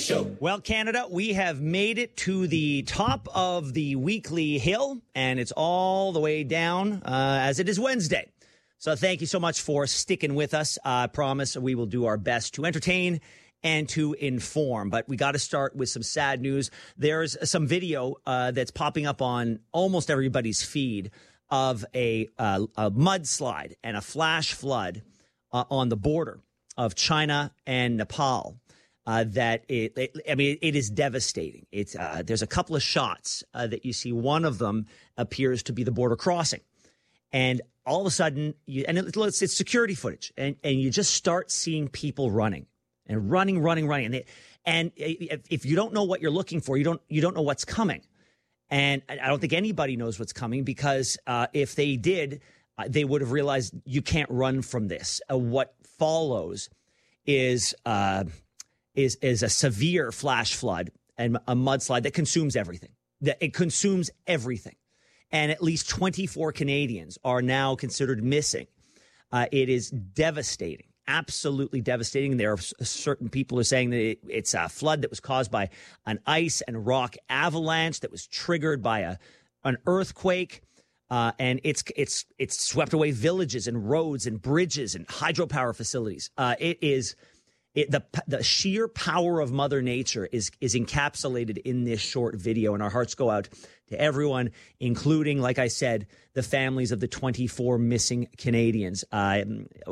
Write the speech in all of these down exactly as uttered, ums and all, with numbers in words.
Show. Well, Canada, we have made it to the top of the weekly hill, and it's all the way down uh, as it is Wednesday. So thank you so much for sticking with us. I promise we will do our best to entertain and to inform. But we got to start with some sad news. There's some video uh, that's popping up on almost everybody's feed of a, uh, a mudslide and a flash flood uh, on the border of China and Nepal. Uh, that it, it, I mean, it is devastating. It's uh, there's a couple of shots uh, that you see. One of them appears to be the border crossing, and all of a sudden, you, and it, it's, it's security footage, and, and you just start seeing people running and running, running, running, and they, and if, if you don't know what you're looking for, you don't you don't know what's coming, and I don't think anybody knows what's coming because uh, if they did, uh, they would have realized you can't run from this. Uh, what follows is. Uh, Is, is a severe flash flood and a mudslide that consumes everything. That it consumes everything. And at least twenty-four Canadians are now considered missing. Uh, it is devastating, absolutely devastating. There are certain people who are saying that it, it's a flood that was caused by an ice and rock avalanche that was triggered by a an earthquake. Uh, and it's it's it's swept away villages and roads and bridges and hydropower facilities. Uh, it is... It, the the sheer power of Mother Nature is is encapsulated in this short video, and our hearts go out to everyone, including, like I said, the families of the twenty-four missing Canadians. Uh,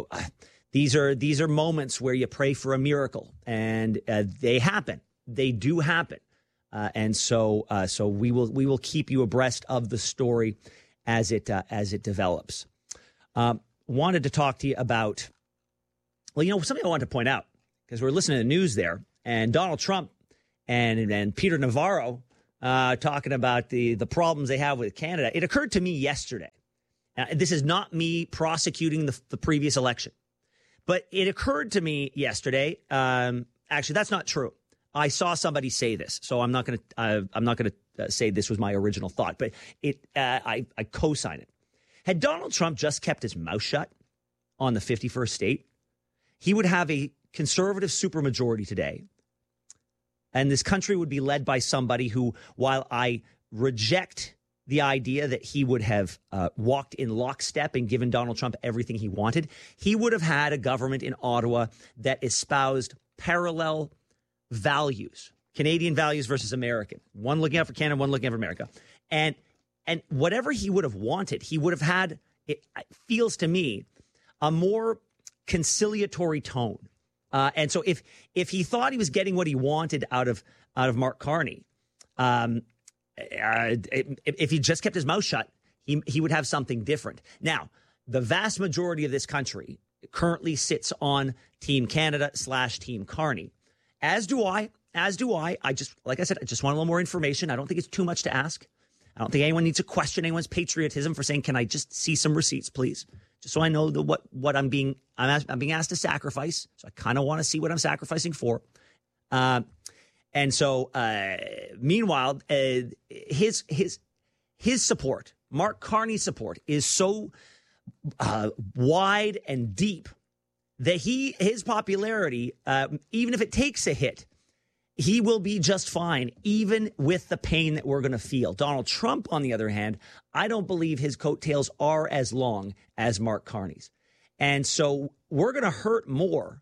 these are these are moments where you pray for a miracle, and uh, they happen. They do happen, uh, and so uh, so we will we will keep you abreast of the story as it uh, as it develops. Um, wanted to talk to you about, well, you know, something I wanted to point out. Because we're listening to the news there, and Donald Trump and and Peter Navarro uh, talking about the, the problems they have with Canada. It occurred to me yesterday. Uh, this is not me prosecuting the, the previous election, but it occurred to me yesterday. Um, actually, that's not true. I saw somebody say this, so I'm not going to uh, I'm not going to uh, say this was my original thought, but it uh, I I co-sign it. Had Donald Trump just kept his mouth shut on the fifty-first state, he would have a conservative supermajority today, and this country would be led by somebody who, while I reject the idea that he would have uh, walked in lockstep and given Donald Trump everything he wanted, he would have had a government in Ottawa that espoused parallel values, Canadian values versus American, one looking out for Canada, one looking out for America. And and whatever he would have wanted, he would have had, it feels to me, a more conciliatory tone. Uh, and so if if he thought he was getting what he wanted out of out of Mark Carney, um, uh, if, if he just kept his mouth shut, he he would have something different. Now, the vast majority of this country currently sits on Team Canada slash Team Carney, as do I. As do I. I just, like I said, I just want a little more information. I don't think it's too much to ask. I don't think anyone needs to question anyone's patriotism for saying, "Can I just see some receipts, please?" Just so I know the, what what I'm being I'm, asked, I'm being asked to sacrifice. So I kind of want to see what I'm sacrificing for. Uh, and so, uh, meanwhile, uh, his his his support, Mark Carney's support, is so uh, wide and deep that he his popularity, uh, even if it takes a hit, he will be just fine, even with the pain that we're going to feel. Donald Trump, on the other hand, I don't believe his coattails are as long as Mark Carney's. And so we're going to hurt more,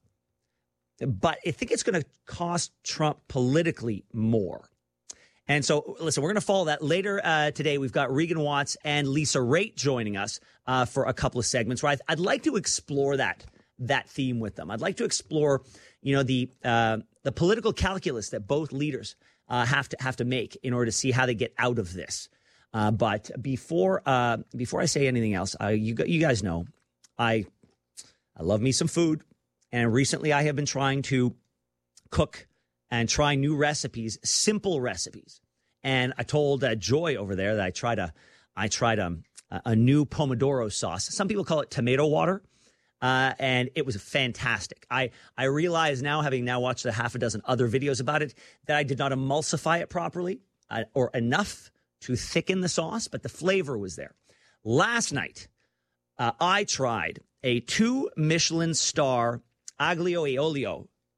but I think it's going to cost Trump politically more. And so, listen, we're going to follow that later uh, today. We've got Regan Watts and Lisa Raitt joining us uh, for a couple of segments where I'd, I'd like to explore that that theme with them. I'd like to explore, you know, the uh, the political calculus that both leaders uh, have to have to make in order to see how they get out of this. Uh, but before uh, before I say anything else, uh, you you guys know I I love me some food, and recently I have been trying to cook and try new recipes, simple recipes. And I told uh, Joy over there that I tried a I tried a, a new pomodoro sauce. Some people call it tomato water. Uh, and it was fantastic. I, I realize now, having now watched a half a dozen other videos about it, that I did not emulsify it properly uh, or enough to thicken the sauce, but the flavor was there. Last night, uh, I tried a two Michelin star aglio e olio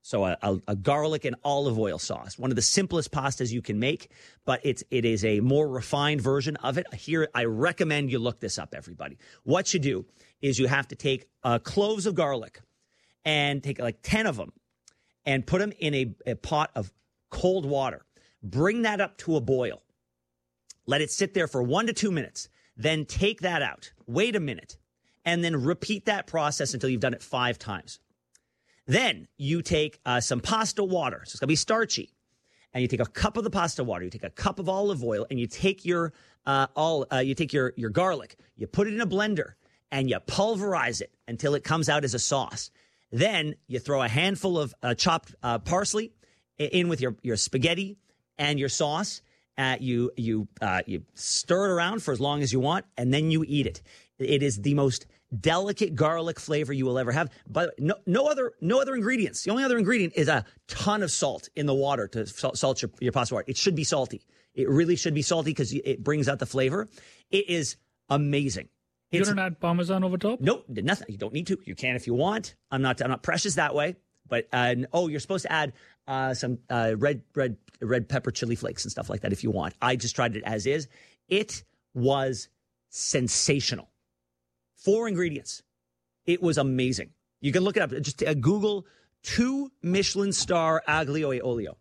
So a, a, a garlic and olive oil sauce, one of the simplest pastas you can make, but it's it is a more refined version of it. Here, I recommend you look this up, everybody. What you do is you have to take uh, cloves of garlic and take like ten of them and put them in a, a pot of cold water. Bring that up to a boil. Let it sit there for one to two minutes. Then take that out. Wait a minute. And then repeat that process until you've done it five times. Then you take uh, some pasta water. So it's going to be starchy. And you take a cup of the pasta water. You take a cup of olive oil. And you take your uh, all. Uh, you take your, your garlic. You put it in a blender. And you pulverize it until it comes out as a sauce. Then you throw a handful of uh, chopped uh, parsley in with your, your spaghetti and your sauce. Uh, you you uh, you stir it around for as long as you want, and then you eat it. It is the most delicate garlic flavor you will ever have. But no, no other no other ingredients. The only other ingredient is a ton of salt in the water to salt, salt your, your pasta water. It should be salty. It really should be salty because it brings out the flavor. It is amazing. You don't add Parmesan over top? Nope, nothing. You don't need to. You can if you want. I'm not. I'm not precious that way. But uh, oh, you're supposed to add uh, some uh, red, red, red pepper chili flakes and stuff like that if you want. I just tried it as is. It was sensational. Four ingredients. It was amazing. You can look it up. Just uh, Google two Michelin star aglio e olio,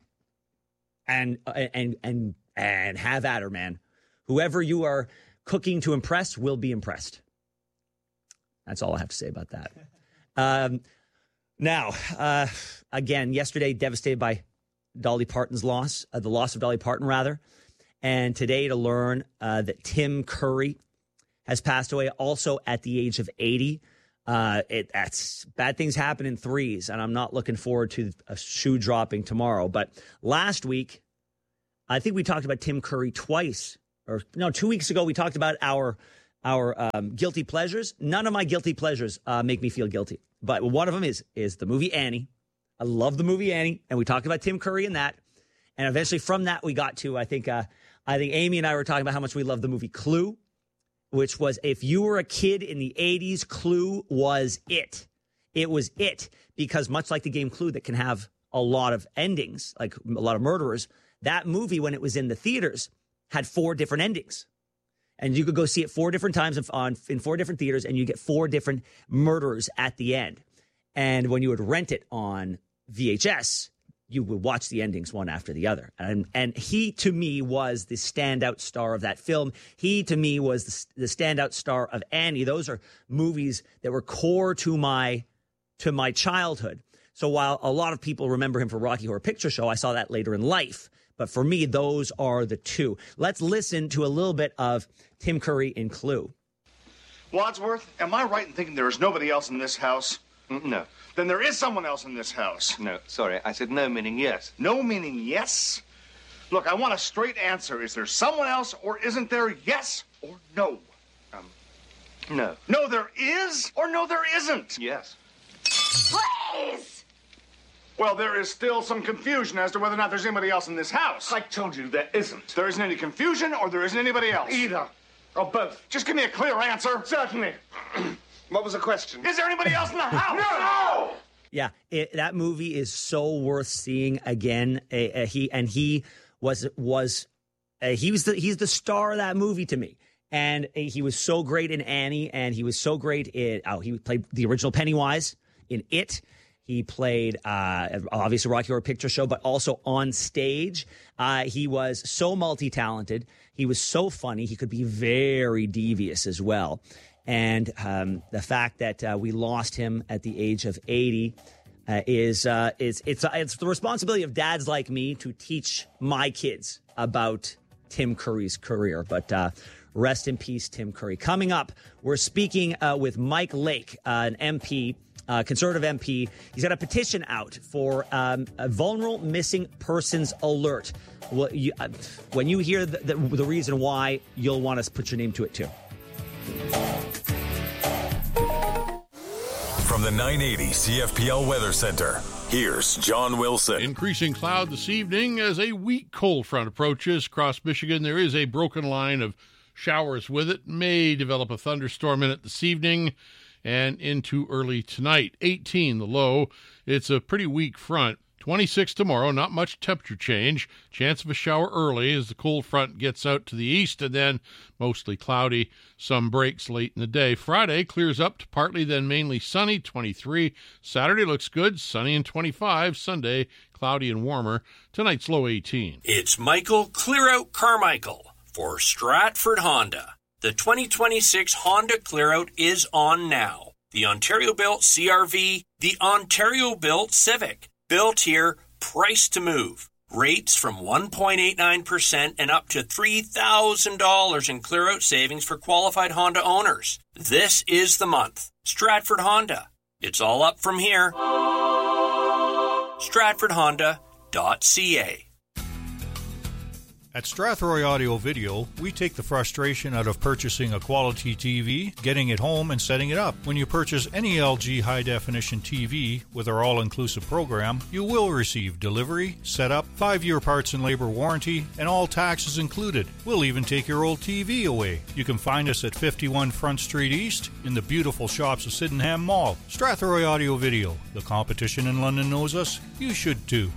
and uh, and and and have at her, man. Whoever you are cooking to impress will be impressed. That's all I have to say about that. Um, now, uh, again, yesterday, devastated by Dolly Parton's loss, uh, the loss of Dolly Parton, rather. And today to learn uh, that Tim Curry has passed away also at the age of eighty. Uh, it, that's bad things happen in threes, and I'm not looking forward to a shoe dropping tomorrow. But last week, I think we talked about Tim Curry twice. Or no, two weeks ago, we talked about our our um, guilty pleasures. None of my guilty pleasures uh, make me feel guilty. But one of them is is the movie Annie. I love the movie Annie. And we talked about Tim Curry in that. And eventually from that, we got to, I think, uh, I think Amy and I were talking about how much we love the movie Clue, which was, if you were a kid in the eighties, Clue was it. It was it. Because much like the game Clue that can have a lot of endings, like a lot of murderers, that movie, when it was in the theaters, had four different endings. And you could go see it four different times on, in four different theaters, and you get four different murderers at the end. And when you would rent it on V H S, you would watch the endings one after the other. And and he, to me, was the standout star of that film. He, to me, was the, the standout star of Annie. Those are movies that were core to my to my childhood. So while a lot of people remember him for Rocky Horror Picture Show, I saw that later in life. But for me, those are the two. Let's listen to a little bit of Tim Curry in Clue. Wadsworth, am I right in thinking there is nobody else in this house? No. Then there is someone else in this house. No, sorry. I said no, meaning yes. No meaning yes? Look, I want a straight answer. Is there someone else or isn't there? Yes or no? Um, no. No, there is or no, there isn't? Yes. Please! Well, there is still some confusion as to whether or not there's anybody else in this house. I told you there isn't. There isn't any confusion or there isn't anybody else? Either. Or both. Just give me a clear answer. Certainly. What was the question? Is there anybody else in the house? No! Yeah, it, that movie is so worth seeing again. Uh, uh, he and he was was uh, he was the he's the star of that movie to me. And uh, he was so great in Annie, and he was so great in oh he played the original Pennywise in It. He played, uh, obviously, Rocky Horror Picture Show, but also on stage. Uh, he was so multi-talented. He was so funny. He could be very devious as well. And um, the fact that uh, we lost him at the age of eighty uh, is uh, is it's uh, it's the responsibility of dads like me to teach my kids about Tim Curry's career. But uh, rest in peace, Tim Curry. Coming up, we're speaking uh, with Mike Lake, uh, an M P. Uh, conservative M P. He's got a petition out for um, a vulnerable missing persons alert. Well, you, uh, when you hear the, the, the reason why, you'll want to put your name to it too. From the nine eighty C F P L Weather Center, here's John Wilson. Increasing cloud this evening as a weak cold front approaches across Michigan. There is a broken line of showers with it. May develop a thunderstorm in it this evening. and into early tonight. eighteen the low. It's a pretty weak front. twenty-six tomorrow, not much temperature change. Chance of a shower early as the cold front gets out to the east, and then mostly cloudy. Some breaks late in the day. Friday clears up to partly, then mainly sunny, twenty-three. Saturday looks good, sunny and twenty-five. Sunday, cloudy and warmer. Tonight's low eighteen. It's Michael Clearout Carmichael for Stratford Honda. The twenty twenty-six Honda Clearout is on now. The Ontario-built C R V, the Ontario-built Civic. Built here, priced to move. Rates from one point eight nine percent and up to three thousand dollars in clear-out savings for qualified Honda owners. This is the month. Stratford Honda. It's all up from here. stratford honda dot c a. At Strathroy Audio Video, we take the frustration out of purchasing a quality T V, getting it home, and setting it up. When you purchase any L G high-definition T V with our all-inclusive program, you will receive delivery, setup, five-year parts and labor warranty, and all taxes included. We'll even take your old T V away. You can find us at fifty-one Front Street East in the beautiful shops of Sydenham Mall. Strathroy Audio Video. The competition in London knows us. You should too.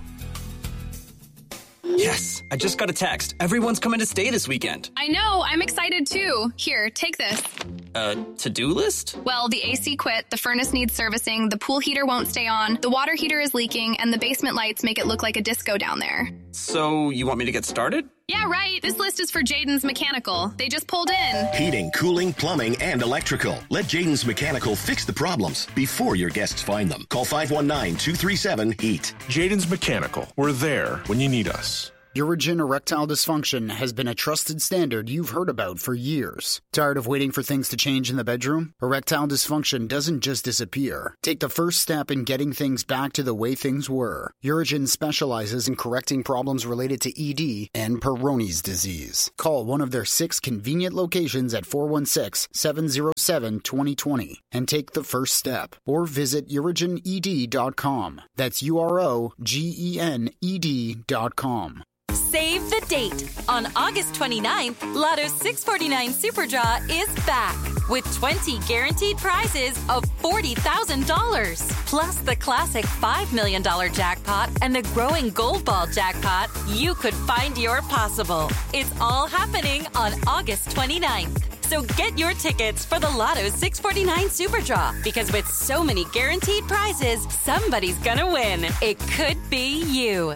Yes, I just got a text. Everyone's coming to stay this weekend. I know, I'm excited too. Here, take this. Uh, to-do list? Well, the A C quit, the furnace needs servicing, the pool heater won't stay on, the water heater is leaking, and the basement lights make it look like a disco down there. So, you want me to get started? Yeah, right. This list is for Jaden's Mechanical. They just pulled in. Heating, cooling, plumbing, and electrical. Let Jaden's Mechanical fix the problems before your guests find them. Call five one nine, two three seven, HEAT. Jaden's Mechanical. We're there when you need us. Urogyn erectile dysfunction has been a trusted standard you've heard about for years. Tired of waiting for things to change in the bedroom? Erectile dysfunction doesn't just disappear. Take the first step in getting things back to the way things were. Urogyn specializes in correcting problems related to E D and Peyronie's disease. Call one of their six convenient locations at four one six, seven zero seven, two zero two zero and take the first step. Or visit urogyn e d dot com. That's U R O G E N E D dot com. Save the date. On August twenty-ninth, Lotto six forty-nine Super Draw is back with twenty guaranteed prizes of forty thousand dollars. Plus the classic five million dollars jackpot and the growing Gold Ball jackpot. You could find your possible. It's all happening on August twenty-ninth. So get your tickets for the Lotto six forty-nine Super Draw, because with so many guaranteed prizes, somebody's gonna win. It could be you.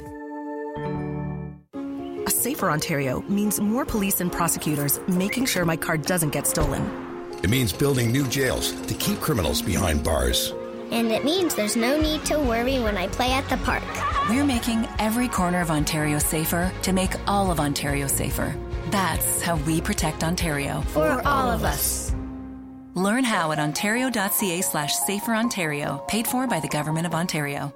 A safer Ontario means more police and prosecutors making sure my car doesn't get stolen. It means building new jails to keep criminals behind bars. And it means there's no need to worry when I play at the park. We're making every corner of Ontario safer to make all of Ontario safer. That's how we protect Ontario. For all of us. Learn how at ontario.ca slash safer Ontario. Paid for by the Government of Ontario.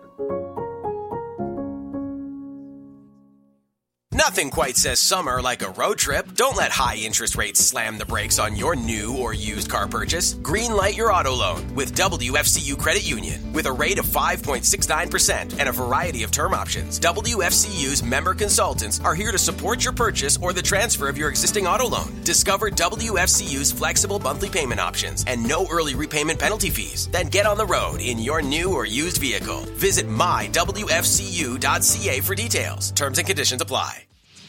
Nothing quite says summer like a road trip. Don't let high interest rates slam the brakes on your new or used car purchase. Greenlight your auto loan with W F C U Credit Union. With a rate of five point six nine percent and a variety of term options, W F C U's member consultants are here to support your purchase or the transfer of your existing auto loan. Discover W F C U's flexible monthly payment options and no early repayment penalty fees. Then get on the road in your new or used vehicle. Visit my w f c u dot c a for details. Terms and conditions apply.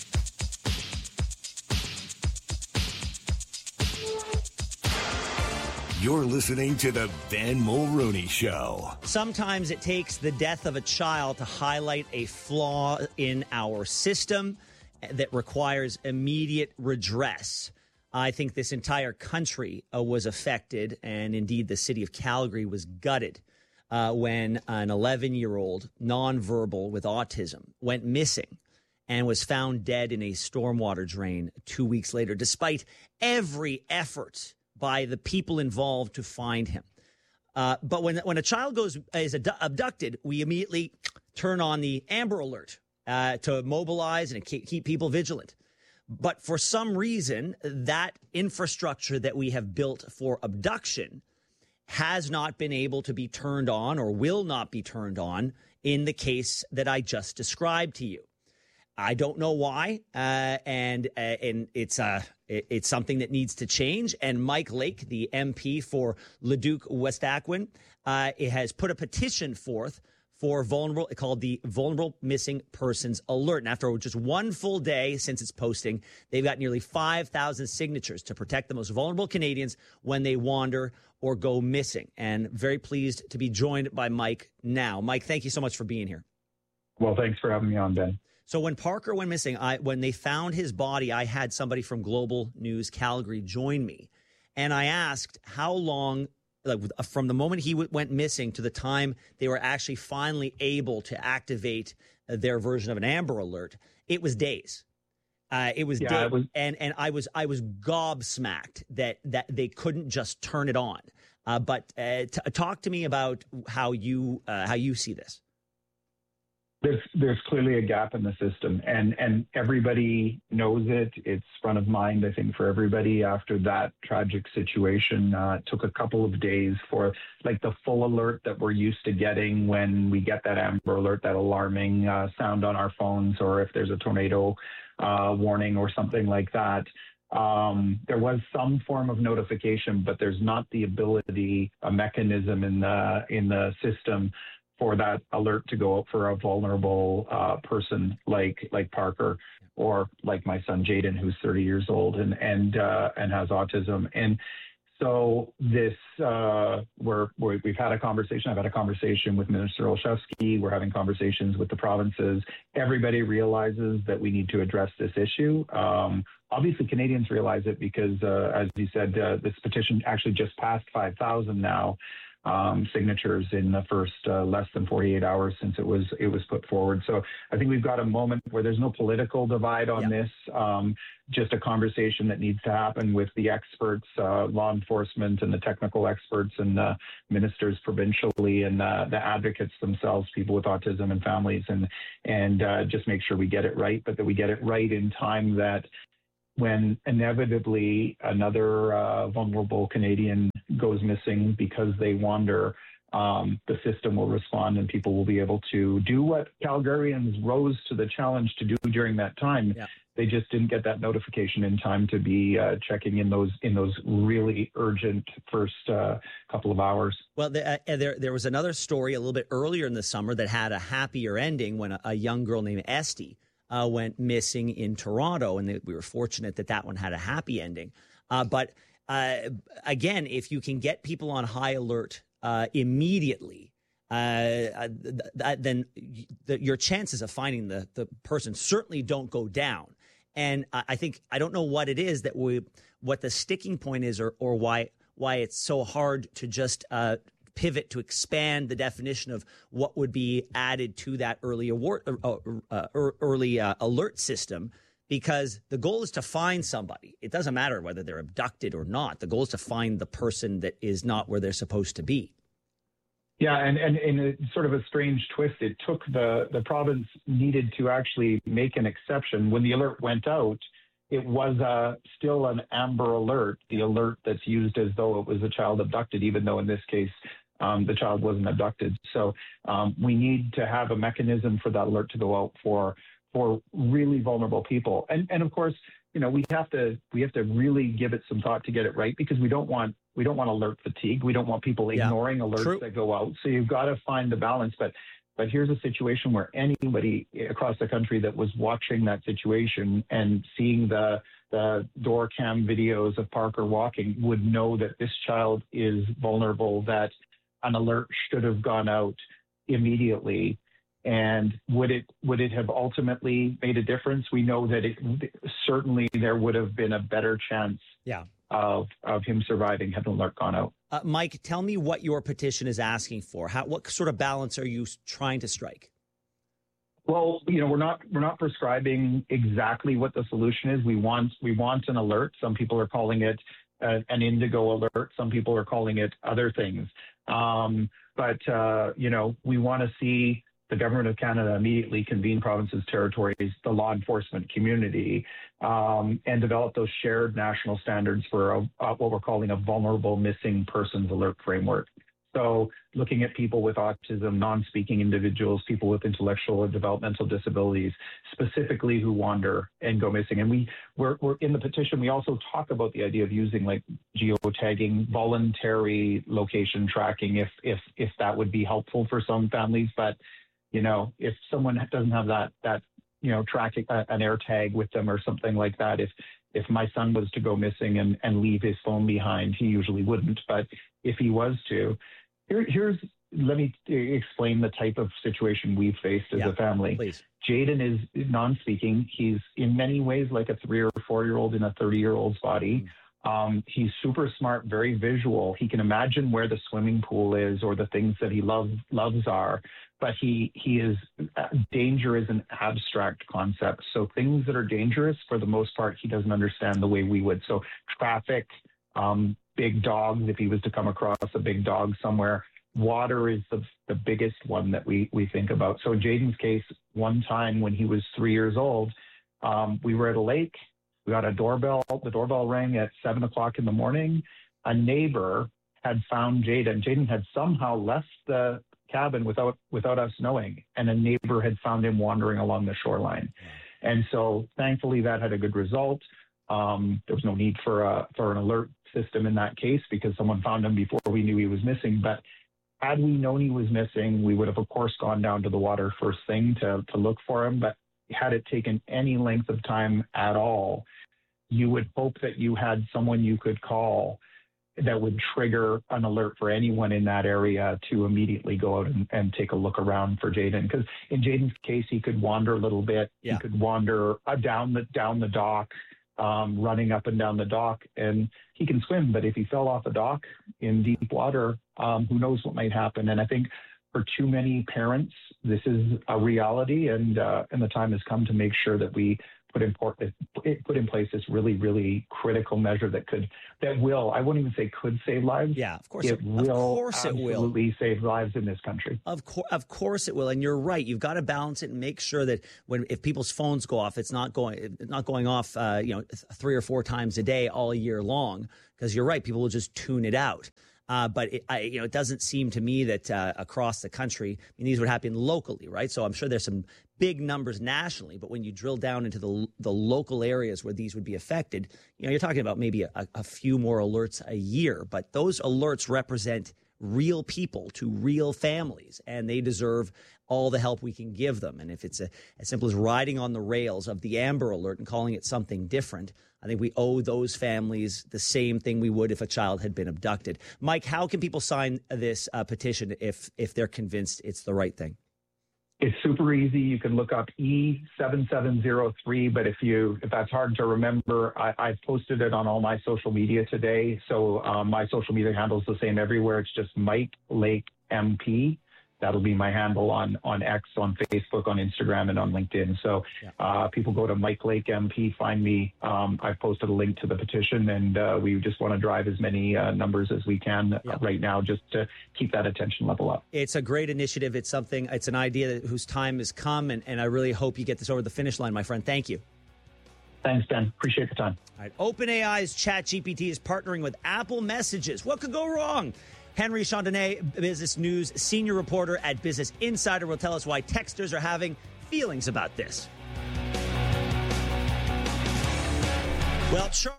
You're listening to the Ben Mulroney Show. Sometimes it takes the death of a child to highlight a flaw in our system that requires immediate redress. I think this entire country uh, was affected, and indeed the city of Calgary was gutted uh, when an eleven-year-old nonverbal with autism went missing and was found dead in a stormwater drain two weeks later, despite every effort by the people involved to find him. Uh, but when when a child goes is abducted, we immediately turn on the Amber Alert uh, to mobilize and keep, keep people vigilant. But for some reason, that infrastructure that we have built for abduction has not been able to be turned on or will not be turned on in the case that I just described to you. I don't know why, uh, and uh, and it's uh, it's something that needs to change. And Mike Lake, the M P for Leduc Westaquin, uh, it has put a petition forth for vulnerable, called the Vulnerable Missing Persons Alert. And after just one full day since its posting, they've got nearly five thousand signatures to protect the most vulnerable Canadians when they wander or go missing. And very pleased to be joined by Mike now. Mike, thank you so much for being here. Well, thanks for having me on, Ben. So when Parker went missing, I, when they found his body, I had somebody from Global News Calgary join me. And I asked how long, like from the moment he w- went missing to the time they were actually finally able to activate uh, their version of an Amber Alert. It was days. Uh, it was yeah, days. It was- and and I was I was gobsmacked that that they couldn't just turn it on. Uh, but uh, t- talk to me about how you uh, how you see this. There's there's clearly a gap in the system, and, and everybody knows it. It's front of mind, I think, for everybody after that tragic situation. Uh, it took a couple of days for like the full alert that we're used to getting when we get that Amber Alert, that alarming uh, sound on our phones, or if there's a tornado uh, warning or something like that. Um, there was some form of notification, but there's not the ability, a mechanism in the in the system for that alert to go out for a vulnerable uh, person like like Parker, or like my son Jaden, who's thirty years old and and uh, and has autism. And so this, uh, we're, we're we've had a conversation. I've had a conversation with Minister Olszewski. We're having conversations with the provinces. Everybody realizes that we need to address this issue. Um, obviously, Canadians realize it because, uh, as you said, uh, this petition actually just passed five thousand now. Um, signatures in the first uh, less than forty-eight hours since it was it was put forward. So I think we've got a moment where there's no political divide on yeah. this, um, just a conversation that needs to happen with the experts, uh, law enforcement and the technical experts and the ministers provincially and uh, the advocates themselves, people with autism and families, and, and uh, just make sure we get it right, but that we get it right in time that when inevitably another uh, vulnerable Canadian goes missing because they wander, um, the system will respond and people will be able to do what Calgarians rose to the challenge to do during that time. Yeah. They just didn't get that notification in time to be uh, checking in those in those really urgent first uh, couple of hours. Well, the, uh, there there was another story a little bit earlier in the summer that had a happier ending when a, a young girl named Esty Uh, went missing in Toronto, and they, we were fortunate that that one had a happy ending. Uh, but uh, again, if you can get people on high alert uh, immediately, uh, th- th- then the, your chances of finding the, the person certainly don't go down. And I, I think I don't know what it is that we, what the sticking point is, or or why why it's so hard to just uh, pivot to expand the definition of what would be added to that early award, uh, uh, early uh, alert system, because the goal is to find somebody. It doesn't matter whether they're abducted or not. The goal is to find the person that is not where they're supposed to be. Yeah, and, and in a sort of a strange twist, it took the, the province needed to actually make an exception. When the alert went out, it was uh, still an Amber Alert, the alert that's used as though it was a child abducted, even though in this case, um, the child wasn't abducted. So um, we need to have a mechanism for that alert to go out for for really vulnerable people. And and of course, you know, we have to we have to really give it some thought to get it right, because we don't want we don't want alert fatigue. We don't want people ignoring yeah, alerts true. that go out. So you've got to find the balance. But but here's a situation where anybody across the country that was watching that situation and seeing the the door cam videos of Parker walking would know that this child is vulnerable, that an alert should have gone out immediately. And would it would it have ultimately made a difference? We know that it certainly there would have been a better chance yeah. of of him surviving had the alert gone out. Uh, Mike, tell me what your petition is asking for. How, what sort of balance are you trying to strike? Well, you know, we're not we're not prescribing exactly what the solution is. We want we want an alert. Some people are calling it uh, an indigo alert. Some people are calling it other things. Um, but uh, you know, we want to see the government of Canada immediately convene provinces, territories, the law enforcement community, um, and develop those shared national standards for a, a, what we're calling a vulnerable missing persons alert framework. So looking at people with autism, non-speaking individuals, people with intellectual and developmental disabilities, specifically who wander and go missing. And we, we're, we're in the petition, we also talk about the idea of using like geotagging, voluntary location tracking, if, if, if that would be helpful for some families. But, you know, if someone doesn't have that, that, you know, tracking uh, an air tag with them or something like that, if, if my son was to go missing and, and leave his phone behind, he usually wouldn't. But if he was to, here, here's, let me explain the type of situation we've faced as yeah, a family. Please. Jaden is non-speaking. He's in many ways like a three or four-year-old in a thirty-year-old's body. Mm. Um, he's super smart, very visual. He can imagine where the swimming pool is or the things that he love, loves are. But he, he is, uh, danger is an abstract concept. So things that are dangerous, for the most part, he doesn't understand the way we would. So traffic, um, big dogs, if he was to come across a big dog somewhere. Water is the, the biggest one that we, we think about. So in Jaden's case, one time when he was three years old, um, we were at a lake. We got a doorbell. The doorbell rang at seven o'clock in the morning. A neighbor had found Jaden. Jaden had somehow left the cabin without without us knowing, and a neighbor had found him wandering along the shoreline. And so thankfully that had a good result. Um, there was no need for a for an alert system in that case because someone found him before we knew he was missing. But had we known he was missing, we would have of course gone down to the water first thing to to look for him. But had it taken any length of time at all, you would hope that you had someone you could call that would trigger an alert for anyone in that area to immediately go out and, and take a look around for Jaden. Because in Jaden's case, he could wander a little bit. Yeah. He could wander uh, down the down the dock, um, running up and down the dock, and he can swim. But if he fell off a dock in deep water, um, who knows what might happen? And I think for too many parents, this is a reality, and uh, and the time has come to make sure that we put in put in place this really, really critical measure that could, that will, I wouldn't even say could save lives. Yeah, of course. It, it will of course it will. absolutely save lives in this country. Of course, of course it will. And you're right. You've got to balance it and make sure that when, if people's phones go off, it's not going, not going off, uh, you know, three or four times a day all year long. Because you're right, people will just tune it out. Uh, but it, I, you know, it doesn't seem to me that uh, across the country, I mean, these would happen locally, right? So I'm sure there's some big numbers nationally, but when you drill down into the the local areas where these would be affected, you know, you're talking about maybe a, a few more alerts a year. But those alerts represent real people to real families, and they deserve all the help we can give them. And if it's a, as simple as riding on the rails of the Amber Alert and calling it something different, I think we owe those families the same thing we would if a child had been abducted. Mike, how can people sign this uh, petition if if they're convinced it's the right thing? It's super easy. You can look up E seven seven zero three, but if you if that's hard to remember, I, I've posted it on all my social media today. So um, my social media handle is the same everywhere. It's just Mike Lake M P. That'll be my handle on, on X, on Facebook, on Instagram, and on LinkedIn. So uh, people go to Mike Lake M P, find me. Um, I've posted a link to the petition, and uh, we just want to drive as many uh, numbers as we can yeah. right now just to keep that attention level up. It's a great initiative. It's something, it's an idea that, whose time has come, and, and I really hope you get this over the finish line, my friend. Thank you. Thanks, Ben. Appreciate the time. All right. OpenAI's ChatGPT is partnering with Apple Messages. What could go wrong? Henry Chandonnet, Business News senior reporter at Business Insider, will tell us why texters are having feelings about this. Well, sure.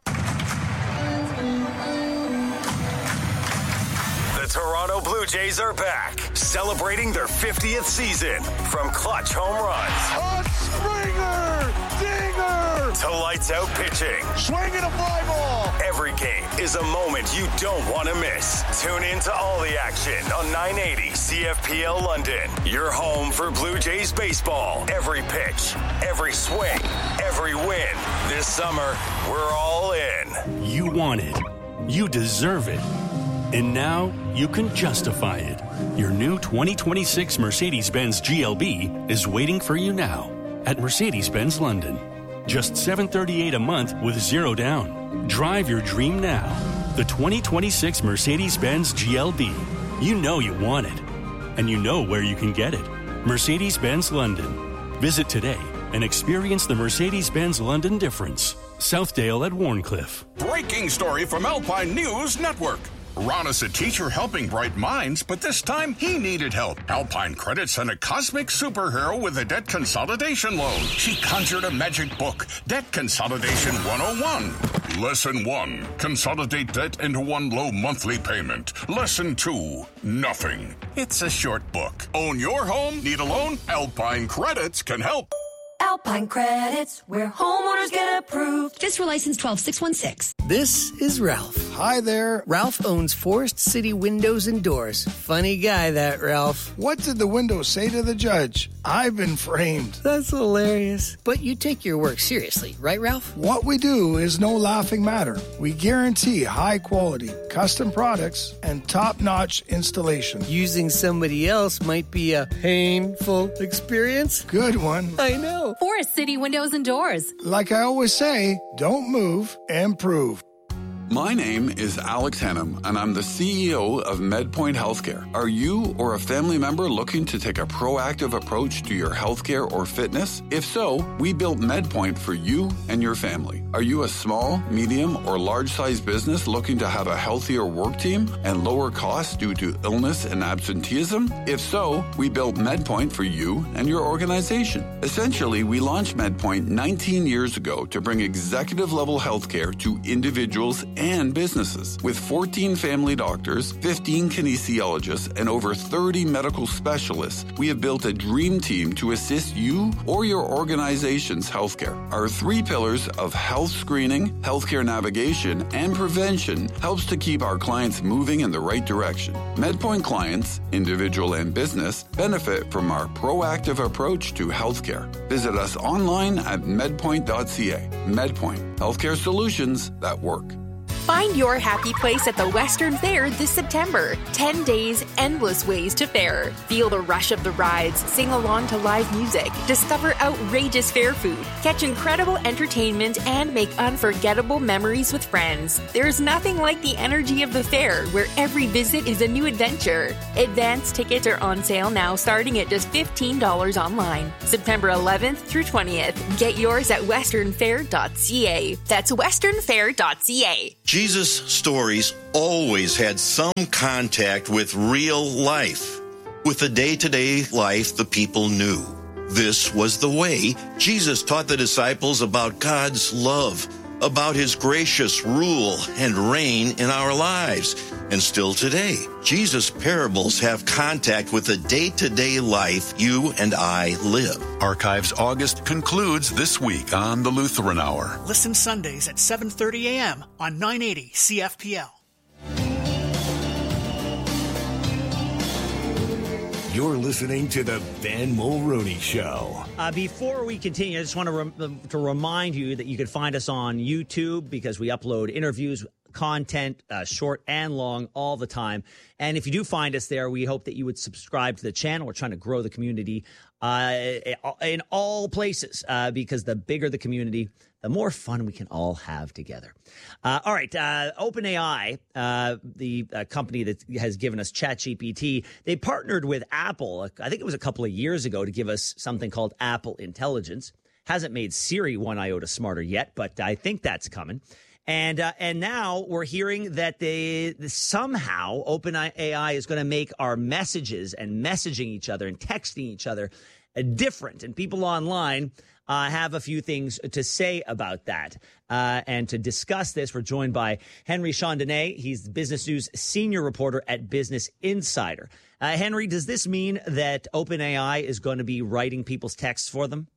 The Toronto Blue Jays are back, celebrating their fiftieth season. From clutch home runs, a Springer, dinger, to lights out pitching, swinging a fly ball. Every game is a moment you don't want to miss. Tune in to all the action on nine eighty C F P L London. Your home for Blue Jays baseball. Every pitch, every swing, every win. This summer, we're all in. You want it. You deserve it. And now you can justify it. Your new twenty twenty-six Mercedes-Benz G L B is waiting for you now at Mercedes-Benz London. Just seven hundred thirty-eight dollars a month with zero down. Drive your dream now. The twenty twenty-six Mercedes-Benz G L B. You know you want it. And you know where you can get it. Mercedes-Benz London. Visit today and experience the Mercedes-Benz London difference. Southdale at Warncliffe. Breaking story from Alpine News Network. Ron is a teacher helping bright minds, but this time he needed help. Alpine Credit sent a cosmic superhero with a debt consolidation loan. She conjured a magic book, Debt Consolidation one oh one. Lesson one, consolidate debt into one low monthly payment. Lesson two, nothing. It's a short book. Own your home? Need a loan? Alpine Credits can help. Alpine Credits, where homeowners get approved. Just for license twelve six one six. This is Ralph. Hi there. Ralph owns Forest City Windows and Doors. Funny guy, that Ralph. What did the window say to the judge? I've been framed. That's hilarious. But you take your work seriously, right, Ralph? What we do is no laughing matter. We guarantee high quality, custom products, and top-notch installation. Using somebody else might be a painful experience. Good one. I know. Forest City Windows and Doors. Like I always say, don't move, improve. My name is Alex Hannum, and I'm the C E O of MedPoint Healthcare. Are you or a family member looking to take a proactive approach to your healthcare or fitness? If so, we built MedPoint for you and your family. Are you a small, medium, or large-sized business looking to have a healthier work team and lower costs due to illness and absenteeism? If so, we built MedPoint for you and your organization. Essentially, we launched MedPoint nineteen years ago to bring executive-level healthcare to individuals and businesses. With fourteen family doctors, fifteen kinesiologists, and over thirty medical specialists, we have built a dream team to assist you or your organization's healthcare. Our three pillars of health screening, healthcare navigation, and prevention helps to keep our clients moving in the right direction. MedPoint clients, individual and business, benefit from our proactive approach to healthcare. Visit us online at medpoint dot c a. MedPoint, healthcare solutions that work. Find your happy place at the Western Fair this September. ten days, endless ways to fair. Feel the rush of the rides, sing along to live music, discover outrageous fair food, catch incredible entertainment, and make unforgettable memories with friends. There's nothing like the energy of the fair, where every visit is a new adventure. Advance tickets are on sale now, starting at just fifteen dollars online. September eleventh through twentieth. Get yours at western fair dot c a. That's western fair dot c a. Jesus' stories always had some contact with real life, with the day-to-day life the people knew. This was the way Jesus taught the disciples about God's love, about his gracious rule and reign in our lives. And still today, Jesus' parables have contact with the day-to-day life you and I live. Archives August concludes this week on the Lutheran Hour. Listen Sundays at seven thirty a.m. on nine eighty C F P L. You're listening to the Ben Mulrooney Show. Uh, before we continue, I just want to, rem- to remind you that you can find us on YouTube because we upload interviews, content, uh, short and long, all the time. And if you do find us there, we hope that you would subscribe to the channel. We're trying to grow the community uh, in all places uh, because the bigger the community, the more fun we can all have together. Uh, all right. Uh, OpenAI, uh, the uh, company that has given us ChatGPT, they partnered with Apple. I think it was a couple of years ago to give us something called Apple Intelligence. Hasn't made Siri one iota smarter yet, but I think that's coming. And uh, and now we're hearing that they somehow OpenAI is going to make our messages and messaging each other and texting each other uh, different. And people online uh, have a few things to say about that. Uh, and to discuss this, we're joined by Henry Chandonnet. He's the Business News senior reporter at Business Insider. Uh, Henry, does this mean that OpenAI is going to be writing people's texts for them?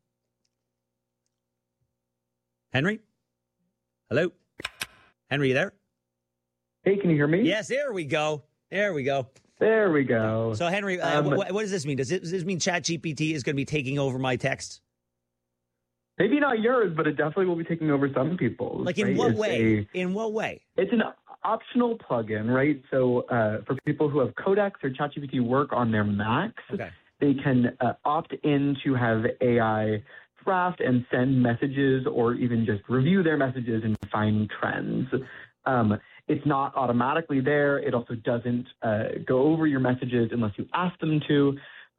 Henry? Hello? Henry, you there? Hey, can you hear me? Yes, there we go. There we go. There we go. So, Henry, uh, um, what, what does this mean? Does, it, does this mean ChatGPT is going to be taking over my texts? Maybe not yours, but it definitely will be taking over some people's. Like in right? what It's way? a- in what way? It's an optional plugin, right? So uh, for people who have Codex or ChatGPT work on their Macs, Okay. they can uh, opt in to have A I draft and send messages or even just review their messages and find trends. Um, it's not automatically there. It also doesn't uh, go over your messages unless you ask them to.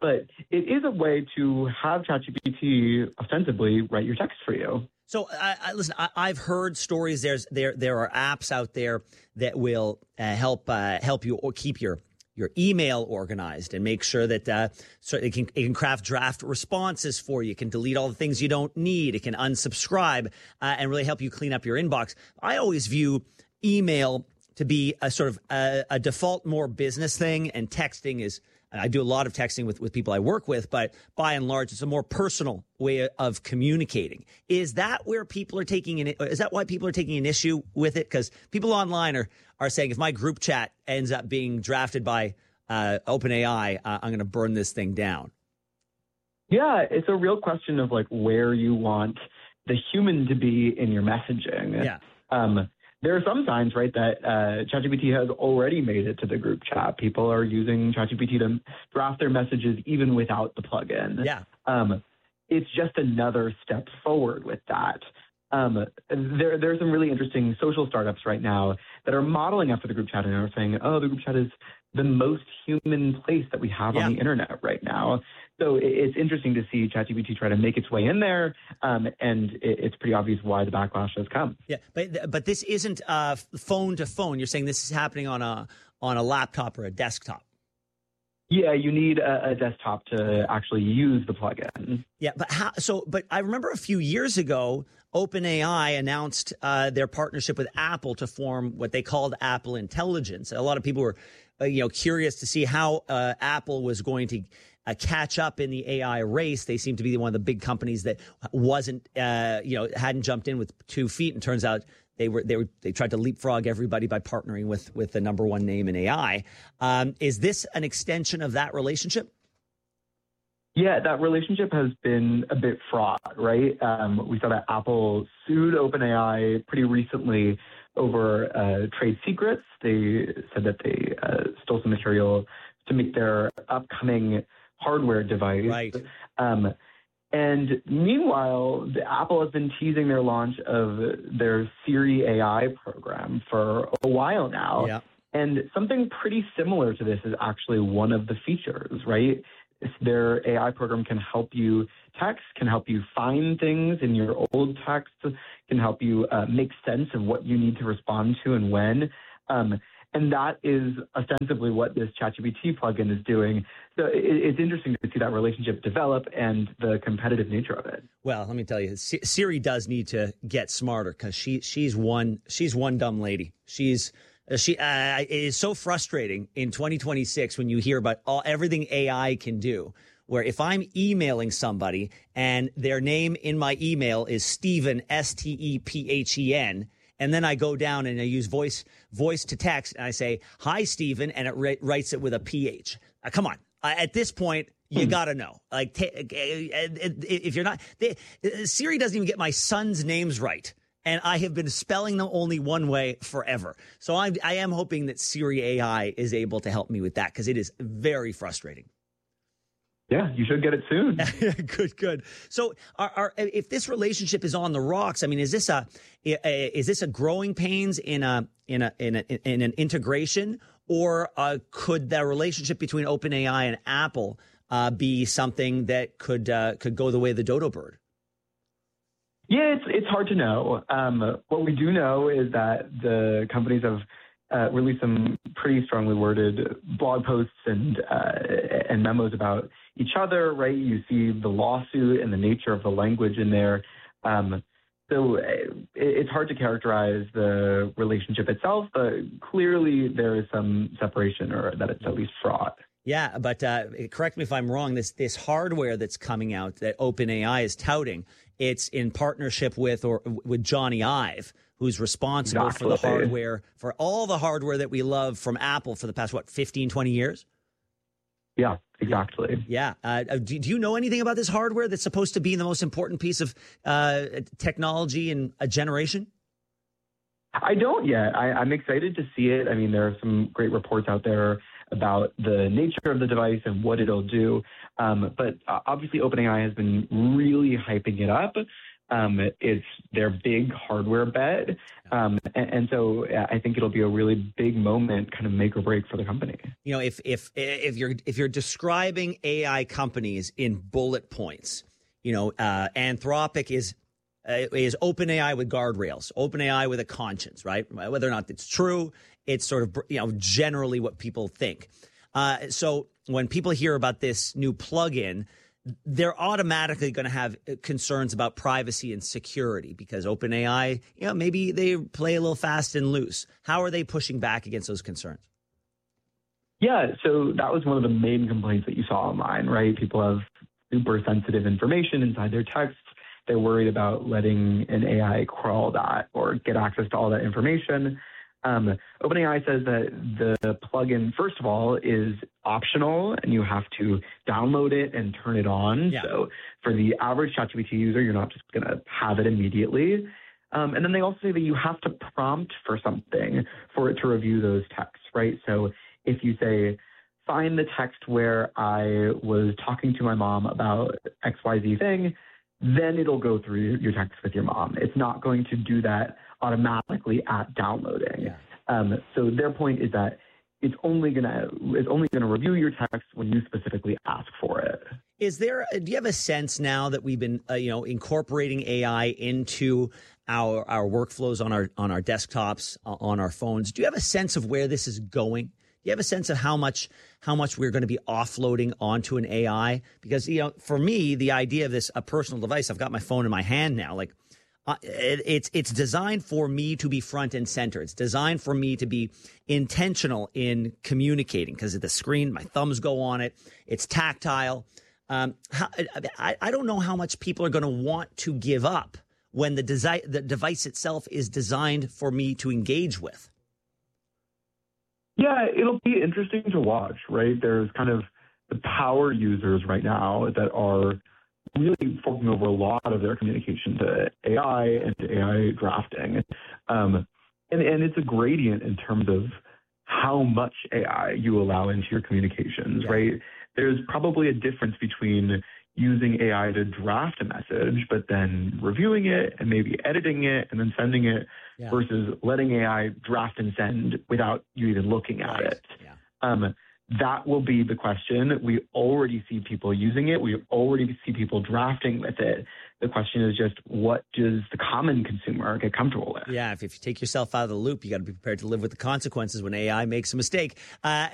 but it is a way to have ChatGPT ostensibly write your text for you. So, I, I, listen, I, I've heard stories. There's there there are apps out there that will uh, help uh, help you or keep your your email organized and make sure that uh, so it can it can craft draft responses for you. It can delete all the things you don't need. It can unsubscribe uh, and really help you clean up your inbox. I always view email to be a sort of a, a default more business thing, and texting is. I do a lot of texting with, with people I work with, but by and large, it's a more personal way of communicating. Is that where people are taking an, is that why people are taking an issue with it? Because people online are, are saying, if my group chat ends up being drafted by uh, OpenAI, uh, I'm going to burn this thing down. Yeah, it's a real question of like where you want the human to be in your messaging. Yeah. Um, There are some signs, right, that uh, ChatGPT has already made it to the group chat. People are using ChatGPT to draft their messages even without the plugin. Yeah. Um, it's just another step forward with that. Um, there, there are some really interesting social startups right now that are modeling after the group chat and are saying, oh, the group chat is the most human place that we have yeah. on the internet right now. So it's interesting to see ChatGPT try to make its way in there, um, and it's pretty obvious why the backlash has come. Yeah, but but this isn't uh, phone to phone. You're saying this is happening on a on a laptop or a desktop. Yeah, you need a, a desktop to actually use the plugin. Yeah, but how? So, but I remember a few years ago, OpenAI announced uh, their partnership with Apple to form what they called Apple Intelligence. A lot of people were, uh, you know, curious to see how uh, Apple was going to uh, catch up in the A I race. They seem to be one of the big companies that wasn't, uh, you know, hadn't jumped in with two feet. And turns out they were they were they tried to leapfrog everybody by partnering with with the number one name in A I. Um, is this an extension of that relationship? Yeah, that relationship has been a bit fraught, right? Um, we saw that Apple sued OpenAI pretty recently over uh, trade secrets. They said that they uh, stole some material to make their upcoming hardware device. Right. Um, and meanwhile, the Apple has been teasing their launch of their Siri A I program for a while now. Yeah. And something pretty similar to this is actually one of the features, right? Their A I program can help you text, can help you find things in your old text, can help you uh, make sense of what you need to respond to and when. Um, and that is ostensibly what this ChatGPT plugin is doing. So it, it's interesting to see that relationship develop and the competitive nature of it. Well, let me tell you, Siri does need to get smarter because she she's one she's one dumb lady. She's She uh, it is so frustrating in twenty twenty-six when you hear about all everything A I can do. Where if I'm emailing somebody and their name in my email is Stephen, S T E P H E N, and then I go down and I use voice voice to text and I say hi Stephen, and it ri- writes it with a P H. Uh, come on, uh, at this point you got to know. Like t- if you're not, they, Siri doesn't even get my son's names right. And I have been spelling them only one way forever. So I'm, I am hoping that Siri A I is able to help me with that because it is very frustrating. Yeah, you should get it soon. Good, good. So are, are, if this relationship is on the rocks, I mean, is this a, a is this a growing pains in a in a in, a, in an integration, or uh, could the relationship between OpenAI and Apple uh, be something that could uh, could go the way of the dodo bird? Yeah, it's it's hard to know. Um, what we do know is that the companies have uh, released some pretty strongly worded blog posts and uh, and memos about each other. Right, you see the lawsuit and the nature of the language in there. Um, so it, it's hard to characterize the relationship itself, but clearly there is some separation, or that it's at least fraught. Yeah, but uh, correct me if I'm wrong. This this hardware that's coming out that OpenAI is touting, it's in partnership with or with Johnny Ive, who's responsible exactly. for the hardware, for all the hardware that we love from Apple for the past, what, fifteen, twenty years? Yeah, exactly. Yeah. Uh, do, do you know anything about this hardware that's supposed to be the most important piece of uh, technology in a generation? I don't yet. I, I'm excited to see it. I mean, there are some great reports out there about the nature of the device and what it'll do. Um, but uh, obviously, OpenAI has been really hyping it up. Um, it's their big hardware bet. Um, and, and so I think it'll be a really big moment, kind of make or break for the company. You know, if if if you're if you're describing A I companies in bullet points, you know, uh, Anthropic is uh, is OpenAI with guardrails, OpenAI with a conscience, right? Whether or not it's true, it's sort of, you know, generally what people think. Uh, so when people hear about this new plugin, they're automatically going to have concerns about privacy and security because OpenAI, you know, maybe they play a little fast and loose. How are they pushing back against those concerns? Yeah, so that was one of the main complaints that you saw online, right? People have super sensitive information inside their texts. They're worried about letting an A I crawl that or get access to all that information. Um, OpenAI says that the plugin, first of all, is optional and you have to download it and turn it on. Yeah. So for the average ChatGPT user, you're not just going to have it immediately. Um, and then they also say that you have to prompt for something for it to review those texts, right? So if you say, find the text where I was talking to my mom about X Y Z thing, then it'll go through your text with your mom. It's not going to do that automatically at downloading. Yeah. Um, so their point is that it's only gonna it's only gonna review your text when you specifically ask for it. Is there? Do you have a sense now that we've been uh, you know incorporating A I into our our workflows on our on our desktops, uh, on our phones? Do you have a sense of where this is going? Do you have a sense of how much how much we're going to be offloading onto an A I? Because, you know, for me, the idea of this a personal device, I've got my phone in my hand now, like uh, it, it's it's designed for me to be front and center. It's designed for me to be intentional in communicating because of the screen, my thumbs go on it. It's tactile. Um, how, I, I don't know how much people are going to want to give up when the desi- the device itself is designed for me to engage with. Yeah, it'll be interesting to watch, right? There's kind of the power users right now that are really forking over a lot of their communication to A I and to A I drafting. Um, and, and it's a gradient in terms of how much A I you allow into your communications, yeah. right? There's probably a difference between using A I to draft a message, but then reviewing it and maybe editing it and then sending it yeah. versus letting A I draft and send without you even looking at right. it. Yeah. Um, that will be the question. We already see people using it. We already see people drafting with it. The question is just, what does the common consumer get comfortable with? Yeah, if, if you take yourself out of the loop, you got to be prepared to live with the consequences when A I makes a mistake. Uh,